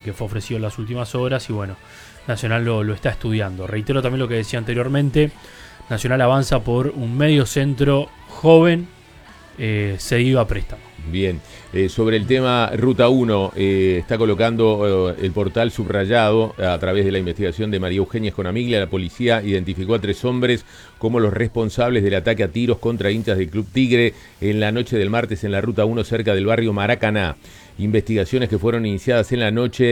que fue ofrecido en las últimas horas y bueno, Nacional lo está estudiando. Reitero también lo que decía anteriormente, Nacional avanza por un medio centro joven cedido a préstamo. Bien, sobre el tema Ruta 1, está colocando el portal subrayado a través de la investigación de María Eugenia Esconamiglia. La policía identificó a 3 hombres como los responsables del ataque a tiros contra hinchas del Club Tigre en la noche del martes en la Ruta 1 cerca del barrio Maracaná. Investigaciones que fueron iniciadas en la noche